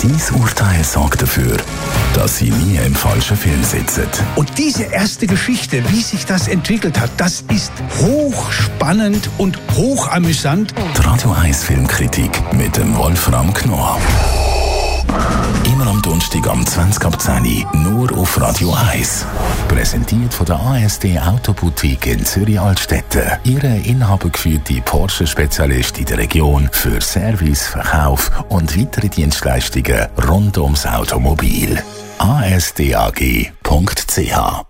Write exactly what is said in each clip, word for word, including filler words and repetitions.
Sein Urteil sorgt dafür, dass Sie nie im falschen Film sitzen. Und diese erste Geschichte, wie sich das entwickelt hat, das ist hochspannend und hochamüsant. Die Radio eins Filmkritik mit dem Wolfram Knorr. Immer am Donnerstag am zwanzig ab zehn Uhr nur auf Radio eins. Präsentiert von der A S D Autoboutique in Zürich-Altstetten. Ihre inhabergeführte Porsche-Spezialist in der Region für Service, Verkauf und weitere Dienstleistungen rund ums Automobil. a s d a g punkt c h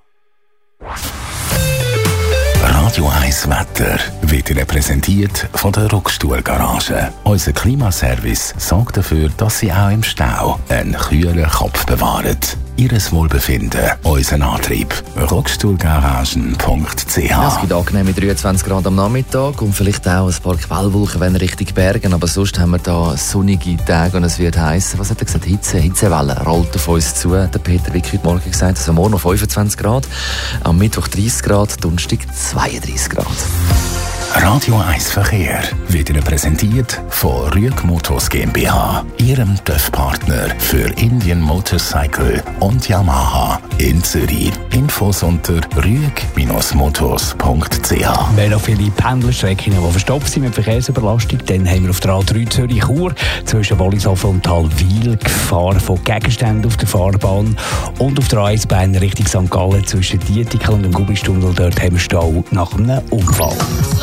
Radio eins Wetter wird Ihnen präsentiert von der Ruckstuhl-Garage. Unser Klimaservice sorgt dafür, dass Sie auch im Stau einen kühlen Kopf bewahren. Ihres Wohlbefinden, unseren Antrieb. Ruckstuhlgaragen punkt c h. Ja, es gibt angenehme dreiundzwanzig Grad am Nachmittag und vielleicht auch ein paar Quellwolken, wenn Richtung Bergen. Aber sonst haben wir da sonnige Tage und es wird heiß. Was hat er gesagt? Hitze, Hitzewelle rollt auf uns zu. Der Peter Wick heute Morgen gesagt, also morgen noch fünfundzwanzig Grad, am Mittwoch dreißig Grad, Donnerstag zweiunddreißig Grad. Radio eins Verkehr wird Ihnen präsentiert von Rüeg Motors GmbH, Ihrem T Ö F-Partner für Indian Motorcycle und Yamaha in Zürich. Infos unter rüeg Motors punkt c h. Wir haben noch viele Pendlerstrecken, die verstopft sind mit Verkehrsüberlastung. Dann haben wir auf der A drei Zürich-Chur zwischen Wollishofen und Talwil Gefahr von Gegenständen auf der Fahrbahn. Und auf der A eins Bahn Richtung Sankt Gallen zwischen Dietikel und dem Gubistunnel. Dort haben wir Stau nach einem Unfall.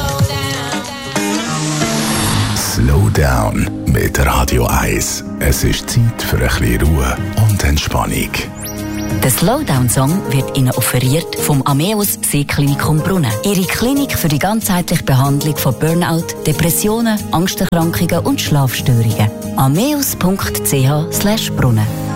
Slow down mit Radio eins. Es ist Zeit für ein bisschen Ruhe und Entspannung. Der Slowdown-Song wird Ihnen offeriert vom Ameos Seeklinikum Brunnen. Ihre Klinik für die ganzheitliche Behandlung von Burnout, Depressionen, Angsterkrankungen und Schlafstörungen. ameos punkt c h slash brunnen